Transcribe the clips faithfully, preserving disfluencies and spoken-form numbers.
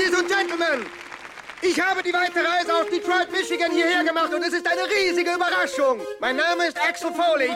Ladies and Gentlemen, ich habe die weite Reise aus Detroit, Michigan hierher gemacht und es ist eine riesige Überraschung. Mein Name ist Axel Foley.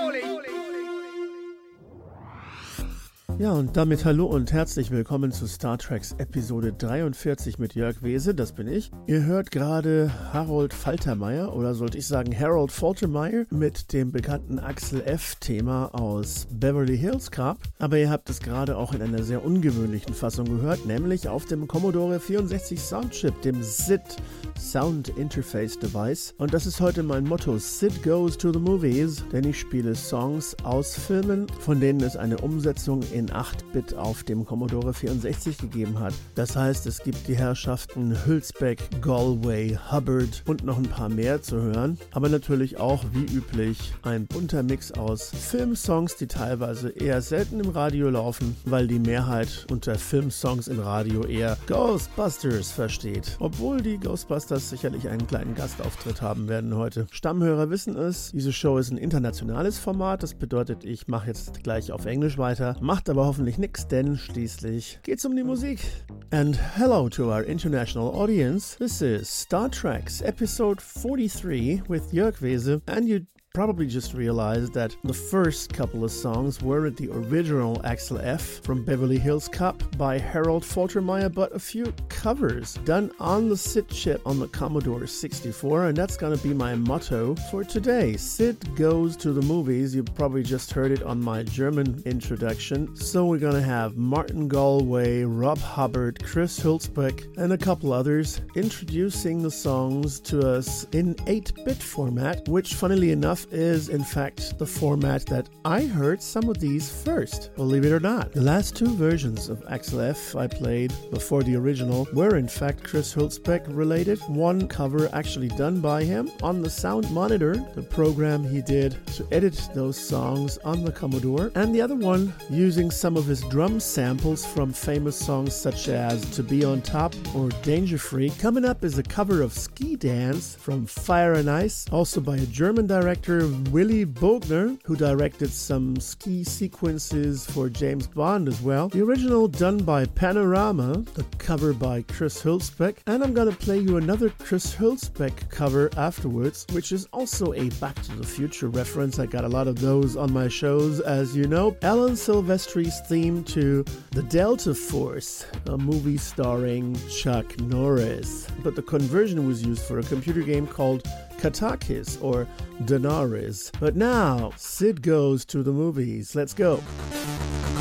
Ja, und damit hallo und herzlich willkommen zu Star Treks Episode dreiundvierzig mit Jörg Wese, das bin ich. Ihr hört gerade Harold Faltermeyer, oder sollte ich sagen Harold Faltermeyer, mit dem bekannten Axel F-Thema aus Beverly Hills Cop. Aber ihr habt es gerade auch in einer sehr ungewöhnlichen Fassung gehört, nämlich auf dem Commodore vierundsechzig Soundchip, dem S I D Sound Interface Device. Und das ist heute mein Motto, S I D goes to the movies, denn ich spiele Songs aus Filmen, von denen es eine Umsetzung in acht Bit auf dem Commodore vierundsechzig gegeben hat. Das heißt, es gibt die Herrschaften Hülsbeck, Galway, Hubbard und noch ein paar mehr zu hören. Aber natürlich auch, wie üblich, ein bunter Mix aus Filmsongs, die teilweise eher selten im Radio laufen, weil die Mehrheit unter Filmsongs im Radio eher Ghostbusters versteht. Obwohl die Ghostbusters sicherlich einen kleinen Gastauftritt haben werden heute. Stammhörer wissen es, diese Show ist ein internationales Format, das bedeutet, ich mache jetzt gleich auf Englisch weiter, macht aber hoffentlich nix, denn schließlich geht's um die Musik. And hello to our international audience. This is Star Trek's episode forty-three with Jörg Wese, and you probably just realized that the first couple of songs weren't the original Axel F from Beverly Hills Cop by Harold Faltermeyer, but a few covers done on the S I D chip on the Commodore sixty-four, and that's gonna be my motto for today. S I D goes to the movies. You probably just heard it on my German introduction. So we're gonna have Martin Galway, Rob Hubbard, Chris Hülsbeck, and a couple others introducing the songs to us in eight bit format, which funnily enough is in fact the format that I heard some of these first, believe it or not. The last two versions of Axel F I played before the original were in fact Chris Hülsbeck related. One cover actually done by him on the Sound Monitor, the program he did to edit those songs on the Commodore, and the other one using some of his drum samples from famous songs such as To Be On Top or Danger Free. Coming up is a cover of Ski Dance from Fire and Ice, also by a German director Willy Bogner, who directed some ski sequences for James Bond as well. The original done by Panorama, the cover by Chris Hülsbeck, and I'm gonna play you another Chris Hülsbeck cover afterwards, which is also a Back to the Future reference. I got a lot of those on my shows, as you know. Alan Silvestri's theme to The Delta Force, a movie starring Chuck Norris. But the conversion was used for a computer game called Katakis or Daenerys. But now, S I D goes to the movies. Let's go.